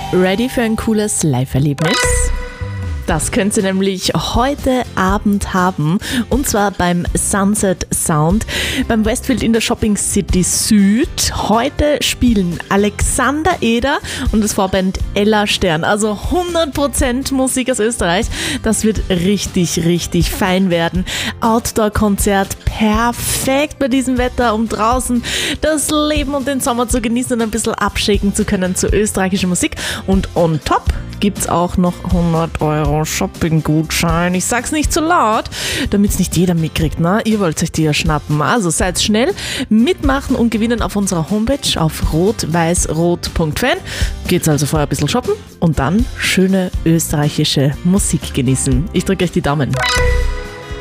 Ready für ein cooles Live-Erlebnis? Das könnt ihr nämlich heute Abend haben, und zwar beim Sunset Sound beim Westfield in der Shopping City Süd. Heute spielen Alexander Eder und das Vorband Ella Stern, also 100% Musik aus Österreich. Das wird richtig, richtig fein werden. Outdoor-Konzert, perfekt bei diesem Wetter, um draußen das Leben und den Sommer zu genießen und ein bisschen abschicken zu können zu österreichischer Musik. Und on top gibt's auch noch 100 € Shopping-Gutschein. Ich sag's nicht zu laut, damit's nicht jeder mitkriegt, ne? Ihr wollt euch die ja schnappen. Also seid schnell, mitmachen und gewinnen auf unserer Homepage auf rot-weiß-rot.fan. Geht's also vorher ein bisschen shoppen und dann schöne österreichische Musik genießen. Ich drücke euch die Daumen.